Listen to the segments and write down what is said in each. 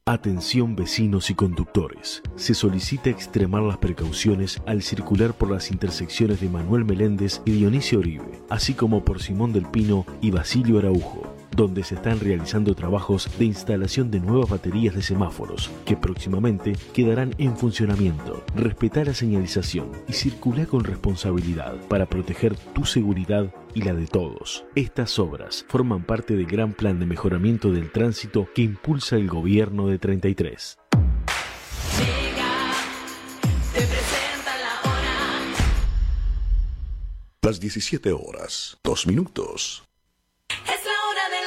Atención vecinos y conductores. Se solicita extremar las precauciones al circular por las intersecciones de Manuel Meléndez y Dionisio Oribe, así como por Simón del Pino y Basilio Araujo, donde se están realizando trabajos de instalación de nuevas baterías de semáforos que próximamente quedarán en funcionamiento. Respetá la señalización y circula con responsabilidad para proteger tu seguridad y la de todos. Estas obras forman parte del gran plan de mejoramiento del tránsito que impulsa el gobierno de 33. Las 17 horas, 2 minutos. Es la hora de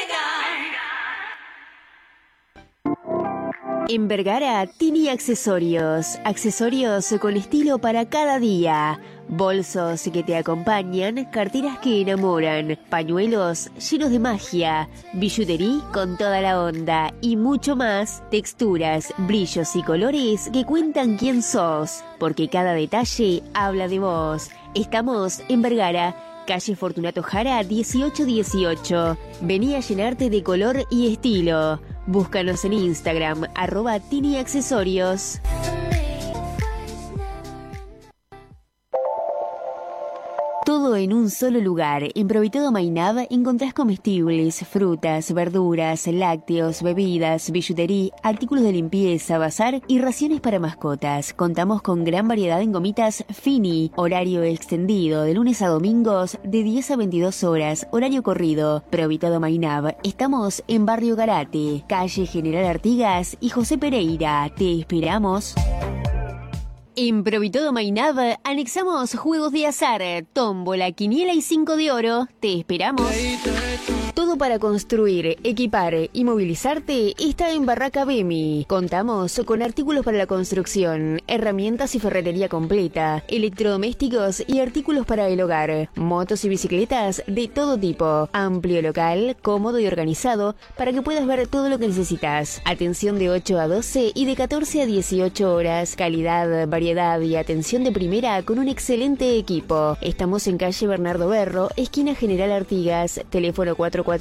la Mega. En Vergara, Tini Accesorios. Accesorios con estilo para cada día. Bolsos que te acompañan, carteras que enamoran, pañuelos llenos de magia, billutería con toda la onda y mucho más, texturas, brillos y colores que cuentan quién sos, porque cada detalle habla de vos. Estamos en Vergara, calle Fortunato Jara 1818. Vení a llenarte de color y estilo. Búscanos en Instagram, @tiniaccesorios. Todo en un solo lugar. En Provitodo Mainab encontrás comestibles, frutas, verduras, lácteos, bebidas, billutería, artículos de limpieza, bazar y raciones para mascotas. Contamos con gran variedad en gomitas Fini, horario extendido de lunes a domingos de 10 a 22 horas, horario corrido. Provitodo Mainab. Estamos en Barrio Garate, calle General Artigas y José Pereira. Te esperamos. En Provitodo Mainab anexamos juegos de azar, tómbola, quiniela y 5 de oro. Te esperamos. Todo para construir, equipar y movilizarte está en Barraca Bemi. Contamos con artículos para la construcción, herramientas y ferretería completa, electrodomésticos y artículos para el hogar, motos y bicicletas de todo tipo. Amplio local, cómodo y organizado para que puedas ver todo lo que necesitas. Atención de 8 a 12 y de 14 a 18 horas. Calidad, variedad y atención de primera con un excelente equipo. Estamos en calle Bernardo Berro, esquina General Artigas, teléfono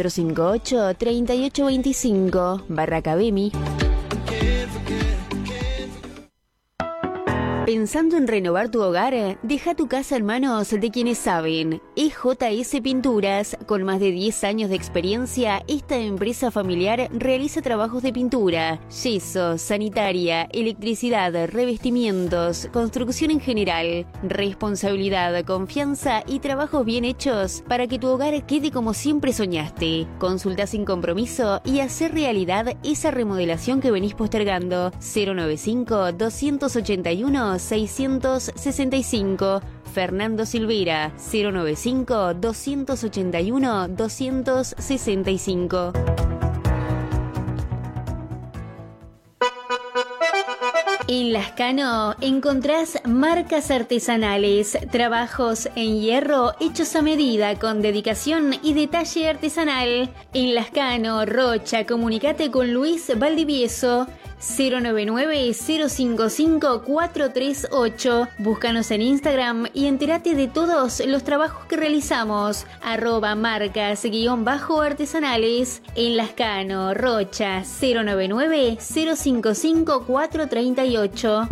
4458-3825, Barraca Bemi. ¿Pensando en renovar tu hogar? Deja tu casa en manos de quienes saben. EJS Pinturas, con más de 10 años de experiencia, esta empresa familiar realiza trabajos de pintura, yeso, sanitaria, electricidad, revestimientos, construcción en general, responsabilidad, confianza y trabajos bien hechos para que tu hogar quede como siempre soñaste. Consulta sin compromiso y hacer realidad esa remodelación que venís postergando. 095-281-665. Fernando Silveira, 095-281-265. En Lascano encontrás marcas artesanales, trabajos en hierro hechos a medida con dedicación y detalle artesanal. En Lascano, Rocha, comunicate con Luis Valdivieso, 099-055-438. Búscanos en Instagram y entérate de todos los trabajos que realizamos. @marcas_artesanales. En Lascano, Rocha, 099-055-438.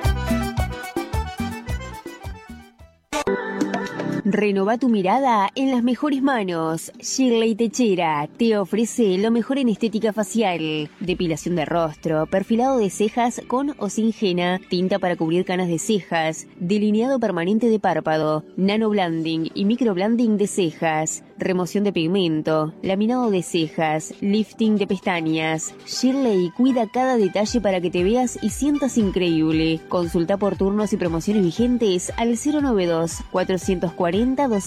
Renova tu mirada en las mejores manos. Shirley Techera te ofrece lo mejor en estética facial, depilación de rostro, perfilado de cejas con o sin henna, tinta para cubrir canas de cejas, delineado permanente de párpado, nanoblending y microblending de cejas, remoción de pigmento, laminado de cejas, lifting de pestañas. Shirley cuida cada detalle para que te veas y sientas increíble. Consulta por turnos y promociones vigentes al 092-440-266,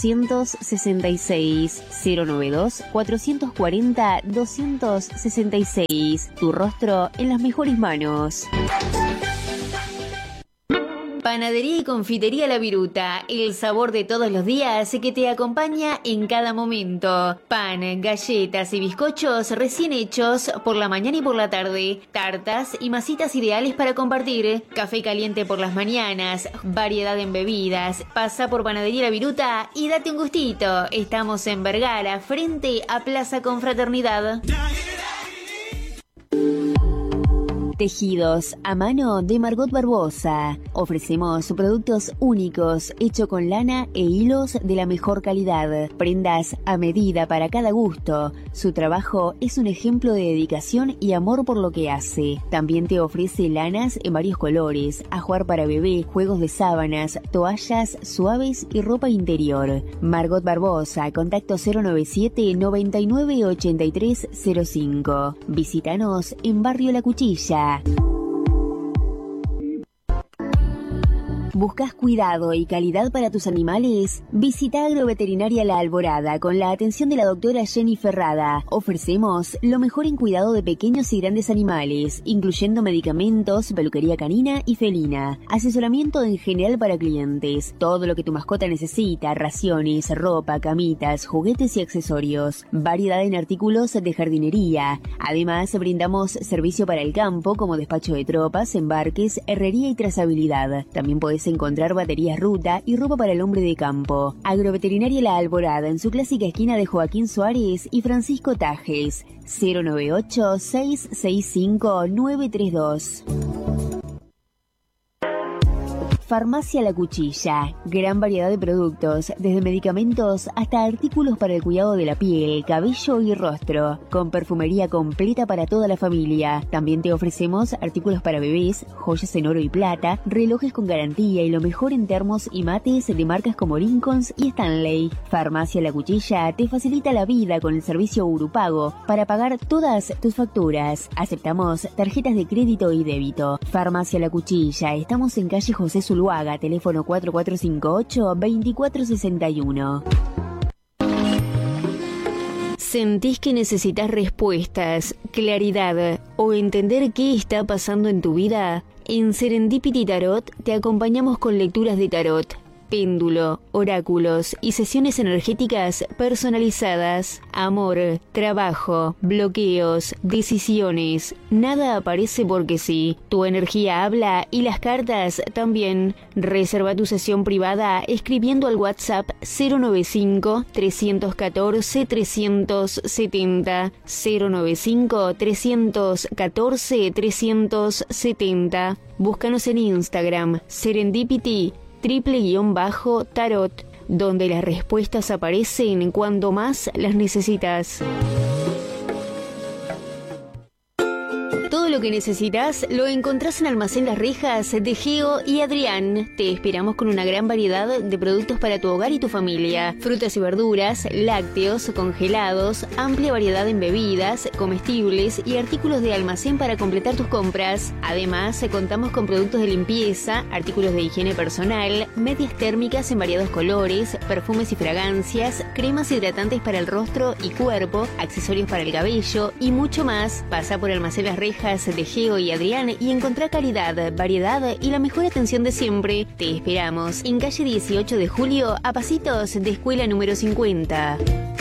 092-440-266. Tu rostro en las mejores manos. Panadería y confitería La Viruta, el sabor de todos los días que te acompaña en cada momento. Pan, galletas y bizcochos recién hechos por la mañana y por la tarde. Tartas y masitas ideales para compartir. Café caliente por las mañanas. Variedad en bebidas. Pasa por Panadería La Viruta y date un gustito. Estamos en Vergara, frente a Plaza Confraternidad. Tejidos a mano de Margot Barbosa. Ofrecemos productos únicos, hechos con lana e hilos de la mejor calidad. Prendas a medida para cada gusto. Su trabajo es un ejemplo de dedicación y amor por lo que hace. También te ofrece lanas en varios colores, ajuar para bebé, juegos de sábanas, toallas suaves y ropa interior. Margot Barbosa, contacto 097 99 83 05. Visítanos en Barrio La Cuchilla. ¿Buscas cuidado y calidad para tus animales? Visita Agroveterinaria La Alborada con la atención de la doctora Jenny Ferrada. Ofrecemos lo mejor en cuidado de pequeños y grandes animales, incluyendo medicamentos, peluquería canina y felina, asesoramiento en general para clientes, todo lo que tu mascota necesita, raciones, ropa, camitas, juguetes y accesorios, variedad en artículos de jardinería. Además, brindamos servicio para el campo como despacho de tropas, embarques, herrería y trazabilidad. También podés encontrar baterías ruta y ropa para el hombre de campo. Agroveterinaria La Alborada en su clásica esquina de Joaquín Suárez y Francisco Tajes. 098-665-932. Farmacia La Cuchilla. Gran variedad de productos, desde medicamentos hasta artículos para el cuidado de la piel, cabello y rostro, con perfumería completa para toda la familia. También te ofrecemos artículos para bebés, joyas en oro y plata, relojes con garantía y lo mejor en termos y mates de marcas como Lincolns y Stanley. Farmacia La Cuchilla te facilita la vida con el servicio Urupago para pagar todas tus facturas. Aceptamos tarjetas de crédito y débito. Farmacia La Cuchilla. Estamos en calle José Zuluaga, teléfono 4458-2461. ¿Sentís que necesitas respuestas, claridad o entender qué está pasando en tu vida? En Serendipity Tarot te acompañamos con lecturas de tarot, péndulo, oráculos y sesiones energéticas personalizadas. Amor, trabajo, bloqueos, decisiones. Nada aparece porque sí. Tu energía habla y las cartas también. Reserva tu sesión privada escribiendo al WhatsApp 095-314-370. 095-314-370. Búscanos en Instagram, Serendipity _tarot, donde las respuestas aparecen cuando más las necesitas. Todo lo que necesitas lo encontrás en Almacén Las Rejas de Geo y Adrián. Te esperamos con una gran variedad de productos para tu hogar y tu familia. Frutas y verduras, lácteos, congelados, amplia variedad en bebidas, comestibles y artículos de almacén para completar tus compras. Además, contamos con productos de limpieza, artículos de higiene personal, medias térmicas en variados colores, perfumes y fragancias, cremas hidratantes para el rostro y cuerpo, accesorios para el cabello y mucho más. Pasa por Almacén Las Rejas de Geo y Adrián y encontrá calidad, variedad y la mejor atención de siempre. Te esperamos en calle 18 de Julio, a pasitos de Escuela número 50.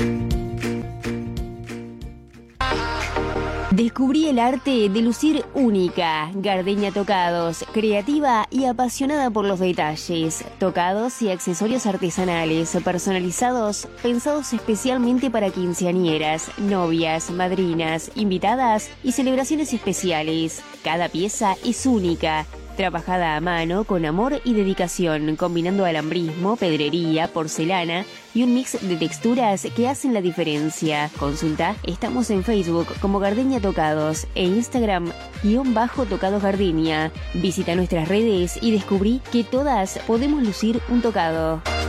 Descubrí el arte de lucir única. Gardenia Tocados, creativa y apasionada por los detalles. Tocados y accesorios artesanales, personalizados, pensados especialmente para quinceañeras, novias, madrinas, invitadas y celebraciones especiales. Cada pieza es única. Trabajada a mano con amor y dedicación, combinando alambrismo, pedrería, porcelana y un mix de texturas que hacen la diferencia. Consulta, estamos en Facebook como Gardenia Tocados e Instagram _Tocados Gardenia. Visita nuestras redes y descubrí que todas podemos lucir un tocado.